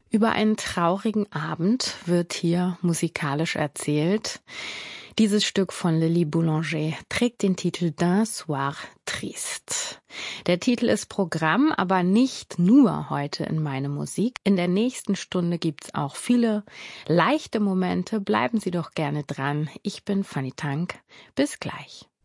Über einen traurigen Abend wird hier musikalisch erzählt. Dieses Stück von Lily Boulanger trägt den Titel D'un soir triste. Der Titel ist Programm, aber nicht nur heute in meine Musik. In der nächsten Stunde gibt's auch viele leichte Momente. Bleiben Sie doch gerne dran. Ich bin Fanny Tank. Bis gleich.